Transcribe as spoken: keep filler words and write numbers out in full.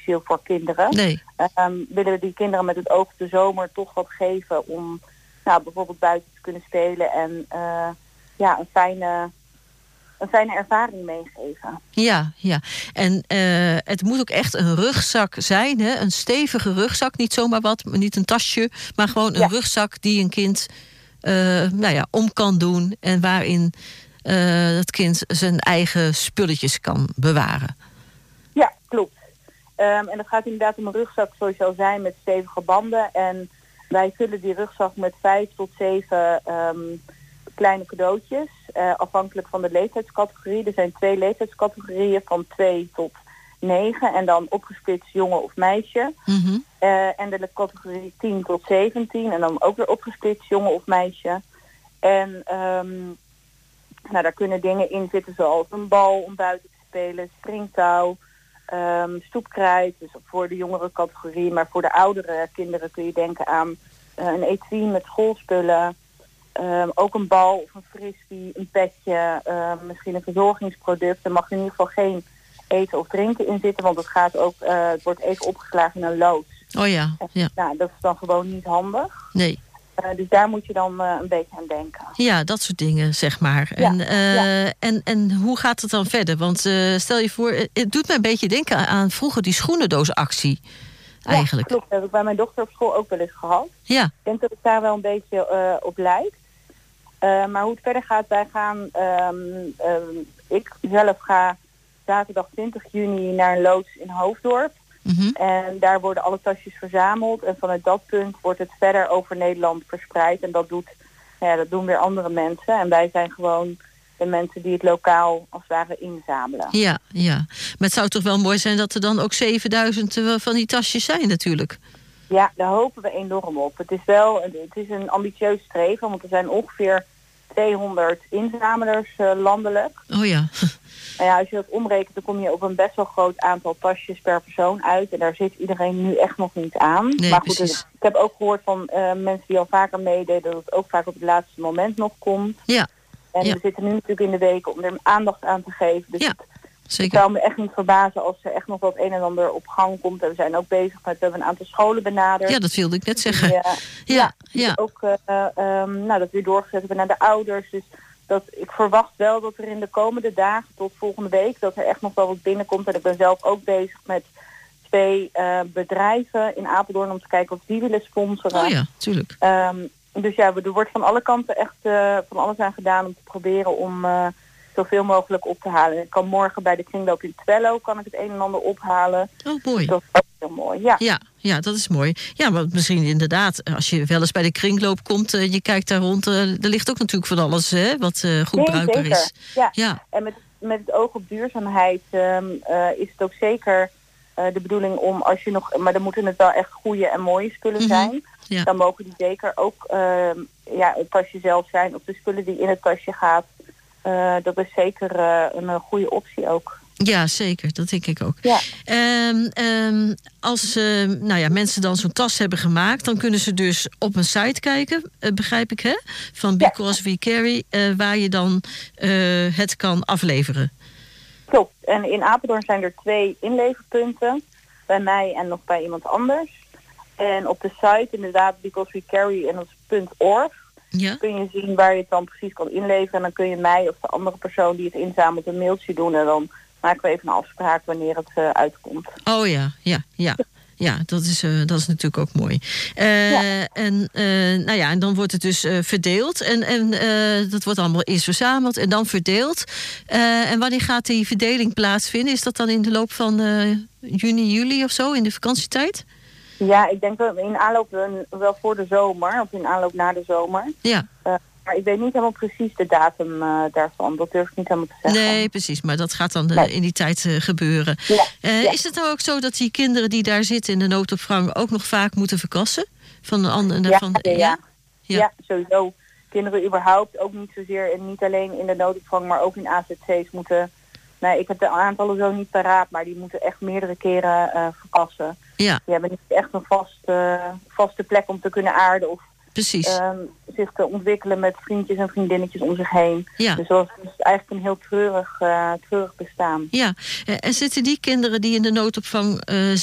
essentieel voor kinderen. Nee. Um, willen we die kinderen met het oog op de zomer toch wat geven om nou, bijvoorbeeld buiten te kunnen spelen en uh, ja, een fijne, een fijne ervaring meegeven. Ja, ja. En uh, het moet ook echt een rugzak zijn, hè? Een stevige rugzak, niet zomaar wat, niet een tasje, maar gewoon een ja. rugzak die een kind uh, nou ja, om kan doen en waarin uh, het kind zijn eigen spulletjes kan bewaren. Ja, klopt. Um, en dat gaat inderdaad om een rugzak, zoals je al zei, met stevige banden. En wij vullen die rugzak met vijf tot zeven um, kleine cadeautjes. Uh, afhankelijk van de leeftijdscategorie. Er zijn twee leeftijdscategorieën van twee tot negen. En dan opgesplitst jongen of meisje. Mm-hmm. Uh, en de categorie tien tot zeventien. En dan ook weer opgesplitst jongen of meisje. En um, nou, daar kunnen dingen in zitten zoals een bal om buiten te spelen, springtouw. Um, stoepkrijt, dus voor de jongere categorie, maar voor de oudere kinderen kun je denken aan uh, een etui met schoolspullen, um, ook een bal of een frisbee, een petje, uh, misschien een verzorgingsproduct. Er mag in ieder geval geen eten of drinken in zitten, want het gaat ook, uh, het wordt even opgeslagen in een loods. Oh ja, ja. Nou, dat is dan gewoon niet handig. Nee. Uh, dus daar moet je dan uh, een beetje aan denken. Ja, dat soort dingen, zeg maar. Ja, en, uh, ja. en, en hoe gaat het dan verder? Want uh, stel je voor, het doet me een beetje denken aan vroeger die schoenendoosactie. Eigenlijk. Ja, klopt. Dat heb ik bij mijn dochter op school ook wel eens gehad. Ja. Ik denk dat het daar wel een beetje uh, op lijkt. Uh, maar hoe het verder gaat, wij gaan... Um, um, ik zelf ga zaterdag twintig juni naar een loods in Hoofddorp. Mm-hmm. En daar worden alle tasjes verzameld. En vanuit dat punt wordt het verder over Nederland verspreid. En dat, doet, ja, dat doen weer andere mensen. En wij zijn gewoon de mensen die het lokaal als het ware inzamelen. Ja, ja. Maar het zou toch wel mooi zijn dat er dan ook zevenduizend van die tasjes zijn natuurlijk. Ja, daar hopen we enorm op. Het is wel het is een ambitieus streven. Want er zijn ongeveer tweehonderd inzamelaars uh, landelijk. Oh ja. En ja, als je dat omrekent, dan kom je op een best wel groot aantal tasjes per persoon uit. En daar zit iedereen nu echt nog niet aan. Nee, maar goed, precies. ik heb ook gehoord van uh, mensen die al vaker meededen dat het ook vaak op het laatste moment nog komt. Ja. En ja. we zitten nu natuurlijk in de weken om er aandacht aan te geven. Dus ja, het, zeker. Het zou me echt niet verbazen als er echt nog wat een en ander op gang komt. En we zijn ook bezig met, we hebben een aantal scholen benaderd. Ja, dat wilde ik net zeggen. Die, uh, ja, ja. ja. Ook uh, um, nou, dat weer doorgezet hebben naar de ouders. Dus dat, ik verwacht wel dat er in de komende dagen tot volgende week dat er echt nog wel wat binnenkomt. En ik ben zelf ook bezig met twee uh, bedrijven in Apeldoorn om te kijken of die willen sponsoren. Oh ja, tuurlijk. Um, dus ja, er wordt van alle kanten echt uh, van alles aan gedaan om te proberen om uh, zoveel mogelijk op te halen. Ik kan morgen bij de kringloop in Twello kan ik het een en ander ophalen. Oh, mooi. Dat is ook heel mooi, ja. Ja, ja, dat is mooi. Ja, want misschien inderdaad, als je wel eens bij de kringloop komt, uh, je kijkt daar rond, uh, er ligt ook natuurlijk van alles, hè, wat uh, goed nee, bruikbaar zeker. is. Ja. ja, en met, met het oog op duurzaamheid um, uh, is het ook zeker uh, de bedoeling om, als je nog, maar dan moeten het wel echt goede en mooie spullen mm-hmm. zijn. Ja. Dan mogen die zeker ook uh, ja, het tasje zelf zijn of de spullen die in het tasje gaat. Uh, dat is zeker uh, een, een goede optie ook. Ja, zeker. Dat denk ik ook. Ja. Um, um, als uh, nou ja, mensen dan zo'n tas hebben gemaakt, dan kunnen ze dus op een site kijken, uh, begrijp ik, hè? Van Because ja. We Carry, uh, waar je dan uh, het kan afleveren. Klopt. En in Apeldoorn zijn er twee inleverpunten. Bij mij en nog bij iemand anders. En op de site inderdaad Because We Carry en dat is .org. Ja. Kun je zien waar je het dan precies kan inleveren. En dan kun je mij of de andere persoon die het inzamelt een mailtje doen. En dan maken we even een afspraak wanneer het uh, uitkomt. Oh ja, ja, ja. Ja, dat is, uh, dat is natuurlijk ook mooi. Uh, ja. En, uh, nou ja, en dan wordt het dus uh, verdeeld. En, en uh, dat wordt allemaal eerst verzameld en dan verdeeld. Uh, en wanneer gaat die verdeling plaatsvinden? Is dat dan in de loop van uh, juni, juli of zo, in de vakantietijd? Ja, ik denk wel in aanloop wel voor de zomer, of in aanloop na de zomer. Ja. Uh, maar ik weet niet helemaal precies de datum uh, daarvan. Dat durf ik niet helemaal te zeggen. Nee, precies. Maar dat gaat dan uh, nee. in die tijd uh, gebeuren. Ja. Uh, ja. Is het nou ook zo dat die kinderen die daar zitten in de noodopvang ook nog vaak moeten verkassen? Van de andere, ja, van de, ja, ja. ja? Ja. ja, sowieso. Kinderen überhaupt ook niet zozeer, en niet alleen in de noodopvang, maar ook in A Z C's moeten... Nee, ik heb de aantallen zo niet paraat, maar die moeten echt meerdere keren uh, verkassen. Ja. Die hebben niet echt een vast, uh, vaste plek om te kunnen aarden of Precies. Uh, zich te ontwikkelen met vriendjes en vriendinnetjes om zich heen. Ja. Dus dat is eigenlijk een heel treurig, uh, treurig bestaan. Ja, en zitten die kinderen die in de noodopvang uh,